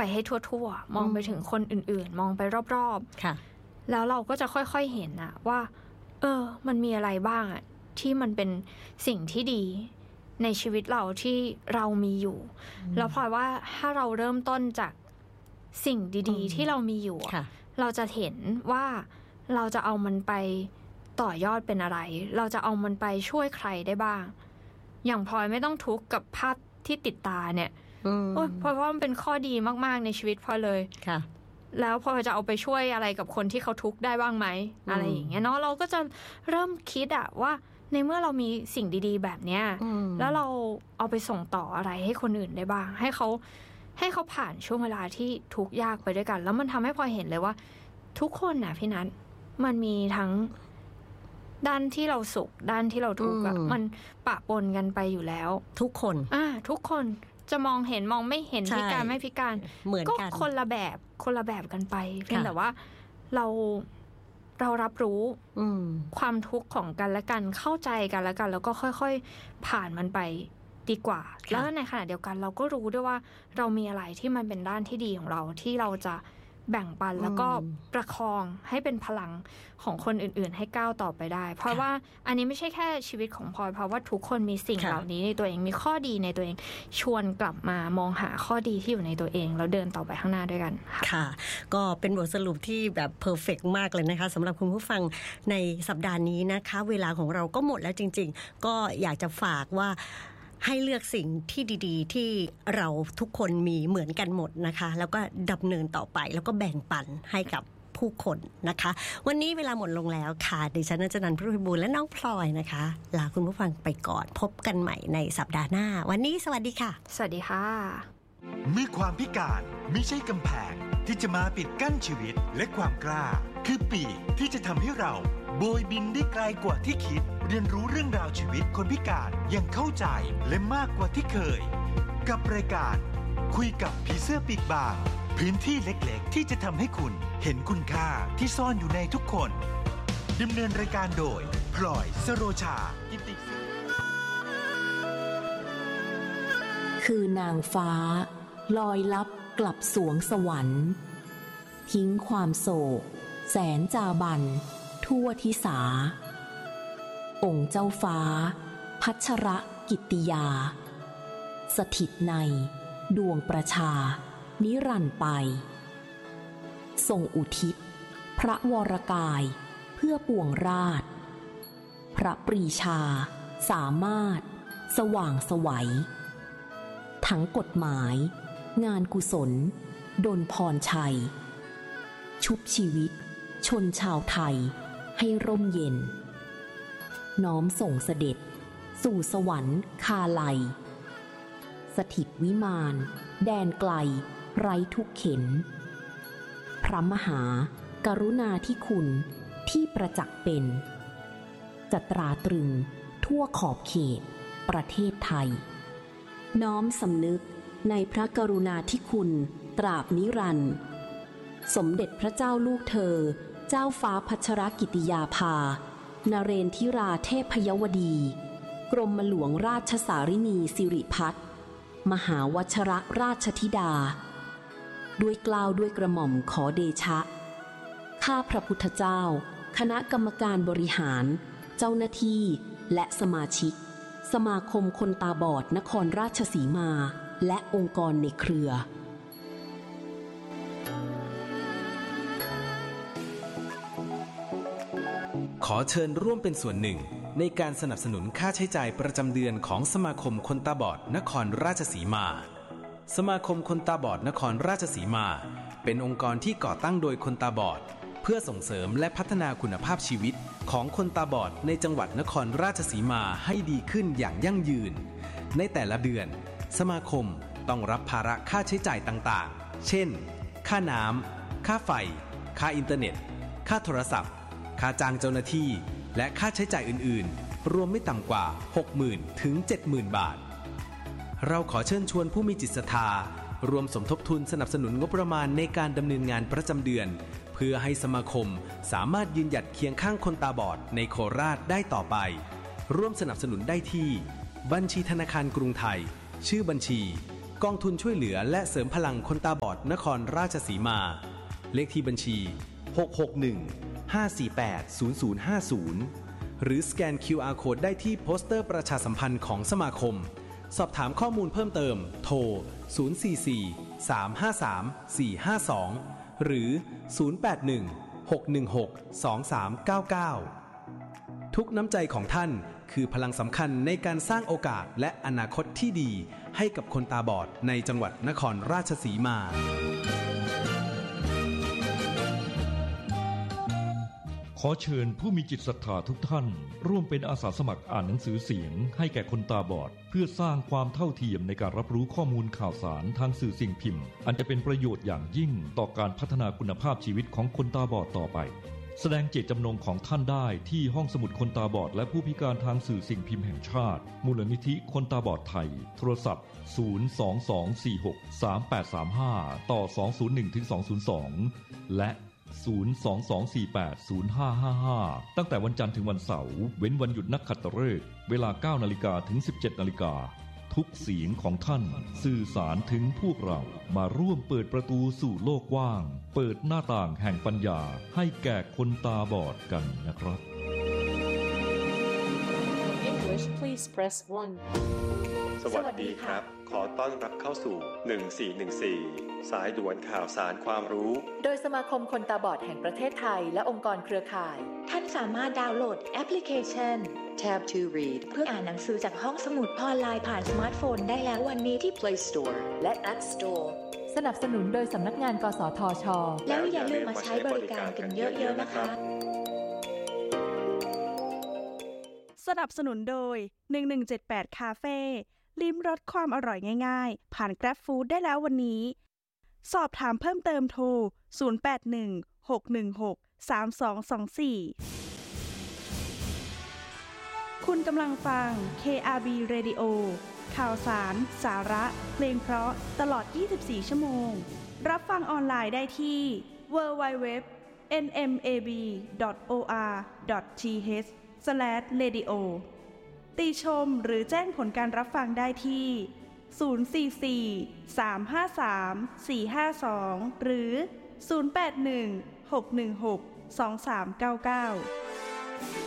ให้ทั่วๆมองไปถึงคนอื่นๆมองไปรอบๆแล้วเราก็จะค่อยๆเห็นอะว่ามันมีอะไรบ้างอะที่มันเป็นสิ่งที่ดีในชีวิตเราที่เรามีอยู่แล้วพลอยว่าถ้าเราเริ่มต้นจากสิ่งดีๆที่เรามีอยู่เราจะเห็นว่าเราจะเอามันไปต่อยอดเป็นอะไรเราจะเอามันไปช่วยใครได้บ้างอย่างพลอยไม่ต้องทุกข์กับภาพที่ติดตาเนี่ยเพราะว่ามันเป็นข้อดีมากๆในชีวิตพลอยเลยแล้วพอจะเอาไปช่วยอะไรกับคนที่เขาทุกข์ได้บ้างไหมอะไรอย่างเงี้ยเนาะเราก็จะเริ่มคิดอะว่าในเมื่อเรามีสิ่งดีๆแบบเนี้ยแล้วเราเอาไปส่งต่ออะไรให้คนอื่นได้บ้างให้เขาผ่านช่วงเวลาที่ทุกข์ยากไปด้วยกันแล้วมันทำให้พลอยเห็นเลยว่าทุกคนน่ะพี่นัทมันมีทั้งด้านที่เราสุขด้านที่เราทุกข์อะมันปะปนกันไปอยู่แล้วทุกคนทุกคนจะมองเห็นมองไม่เห็นพิการไม่พิการเหมือนกันก็คนละแบบกันไปเพียงแต่ว่าเรารับรู้ความทุกข์ของกันและกันเข้าใจกันและกันแล้วก็ค่อยๆผ่านมันไปดีกว่าแล้วในขณะเดียวกันเราก็รู้ด้วยว่าเรามีอะไรที่มันเป็นด้านที่ดีของเราที่เราจะแบ่งปันแล้วก็ประคองให้เป็นพลังของคนอื่นๆให้ก้าวต่อไปได้เพราะว่าอันนี้ไม่ใช่แค่ชีวิตของพลอยเพราะว่าทุกคนมีสิ่งเหล่านี้ในตัวเองมีข้อดีในตัวเองชวนกลับมามองหาข้อดีที่อยู่ในตัวเองแล้วเดินต่อไปข้างหน้าด้วยกันค่ะก็เป็นบทสรุปที่แบบเพอร์เฟกต์มากเลยนะคะสำหรับคุณผู้ฟังในสัปดาห์นี้นะคะเวลาของเราก็หมดแล้วจริงๆก็อยากจะฝากว่าให้เลือกสิ่งที่ดีๆที่เราทุกคนมีเหมือนกันหมดนะคะแล้วก็ดำเนินต่อไปแล้วก็แบ่งปันให้กับผู้คนนะคะวันนี้เวลาหมดลงแล้วค่ะดิฉันนันทนันท์ พุทธบูรณ์และน้องพลอยนะคะลาคุณผู้ฟังไปก่อนพบกันใหม่ในสัปดาห์หน้าวันนี้สวัสดีค่ะสวัสดีค่ะเมื่อความพิการไม่ใช่กำแพงที่จะมาปิดกั้นชีวิตและความกล้าคือปีกที่จะทำให้เราโบยบินได้ไกลกว่าที่คิดเรียนรู้เรื่องราวชีวิตคนพิการอย่างเข้าใจและมากกว่าที่เคยกับรายการคุยกับผีเสื้อปีกบางพื้นที่เล็กๆที่จะทำให้คุณเห็นคุณค่าที่ซ่อนอยู่ในทุกคนดำเนินรายการโดยพลอยสโรชากิติศิลป์คือนางฟ้าลอยลับกลับสวงสวรรค์ทิ้งความโศกแสนจาบันทั่วทิสาองค์เจ้าฟ้าพัชรกิตติยาสถิตในดวงประชานิรันดร์ไปทรงอุทิศพระวรกายเพื่อปวงราชพระปรีชาสามารถสว่างไสวทั้งกฎหมายงานกุศลดลพรชัยชุบชีวิตชนชาวไทยให้ร่มเย็นน้อมส่งเสด็จสู่สวรรค์คาไลสถิตวิมานแดนไกลไร้ทุกเข็ญพระมหากรุณาธิคุณที่ประจักษ์เป็นจะตราตรึงทั่วขอบเขตประเทศไทยน้อมสำนึกในพระกรุณาธิคุณตราบนิรันดร์สมเด็จพระเจ้าลูกเธอเจ้าฟ้าพัชรกิติยาภานเรนทิราเทพยวดีกรมหลวงราชสารินีสิริพัฒน์มหาวชรราชธิดาด้วยเกล้าด้วยกระหม่อมขอเดชะข้าพระพุทธเจ้าคณะกรรมการบริหารเจ้าหน้าที่และสมาชิกสมาคมคนตาบอดนครราชสีมาและองค์กรในเครือขอเชิญร่วมเป็นส่วนหนึ่งในการสนับสนุนค่าใช้จ่ายประจำเดือนของสมาคมคนตาบอดนครราชสีมาสมาคมคนตาบอดนครราชสีมาเป็นองค์กรที่ก่อตั้งโดยคนตาบอดเพื่อส่งเสริมและพัฒนาคุณภาพชีวิตของคนตาบอดในจังหวัดนครราชสีมาให้ดีขึ้นอย่างยั่งยืนในแต่ละเดือนสมาคมต้องรับภาระค่าใช้จ่ายต่างๆเช่นค่าน้ำค่าไฟค่าอินเทอร์เน็ตค่าโทรศัพท์ค่าจ้างเจ้าหน้าที่และค่าใช้จ่ายอื่นๆรวมไม่ต่ำกว่า 60,000 ถึง 70,000 บาทเราขอเชิญชวนผู้มีจิตศรัทธารวมสมทบทุนสนับสนุนงบประมาณในการดำเนินงานประจำเดือนเพื่อให้สมาคมสามารถยืนหยัดเคียงข้างคนตาบอดในโคราชได้ต่อไปร่วมสนับสนุนได้ที่บัญชีธนาคารกรุงไทยชื่อบัญชีกองทุนช่วยเหลือและเสริมพลังคนตาบอดนครราชสีมาเลขที่บัญชี661-548-0050หรือสแกน QR Code ได้ที่โปสเตอร์ประชาสัมพันธ์ของสมาคมสอบถามข้อมูลเพิ่มเติมโทร044-353-452หรือ081-616-2399ทุกน้ำใจของท่านคือพลังสำคัญในการสร้างโอกาสและอนาคตที่ดีให้กับคนตาบอดในจังหวัดนครราชสีมาขอเชิญผู้มีจิตศรัทธาทุกท่านร่วมเป็นอาสาสมัครอ่านหนังสือเสียงให้แก่คนตาบอดเพื่อสร้างความเท่าเทียมในการรับรู้ข้อมูลข่าวสารทางสื่อสิ่งพิมพ์อันจะเป็นประโยชน์อย่างยิ่งต่อการพัฒนาคุณภาพชีวิตของคนตาบอดต่อไปแสดงเจตจำนงของท่านได้ที่ห้องสมุดคนตาบอดและผู้พิการทางสื่อสิ่งพิมพ์แห่งชาติมูลนิธิคนตาบอดไทยโทรศัพท์022463835ต่อ201-202และ022480555ตั้งแต่วันจันทร์ถึงวันเสาร์เว้นวันหยุดนักขัตฤกษ์เวลา 9:00 นถึง 17:00 นทุกเสียงของท่านสื่อสารถึงพวกเรามาร่วมเปิดประตูสู่โลกกว้างเปิดหน้าต่างแห่งปัญญาให้แก่คนตาบอดกันนะครับ English please press 1 สวัสดีครับขอต้อนรับเข้าสู่1414สายด่วนข่าวสารความรู้โดยสมาคมคนตาบอดแห่งประเทศไทยและองค์กรเครือข่ายท่านสามารถดาวน์โหลดแอปพลิเคชัน Tab to Read เพื่ออ่านหนังสือจากห้องสมุดออนไลน์ผ่านสมาร์ทโฟนได้แล้ววันนี้ที่ Play Store และ App Store สนับสนุนโดยสำนักงานกสทช. แล้วอย่าลืมมาใช้บริการกันเยอะๆนะคะสนับสนุนโดย1178คาเฟ่ลิ้มรสความอร่อยง่ายๆผ่าน Grab Food ได้แล้ววันนี้สอบถามเพิ่มเติมโทร0816163224คุณกำลังฟัง KRB Radio ข่าวสารสาระเพลงเพราะตลอด24ชั่วโมงรับฟังออนไลน์ได้ที่ www.nmab.or.th/radio ติชมหรือแจ้งผลการรับฟังได้ที่044-353-452หรือ081-616-2399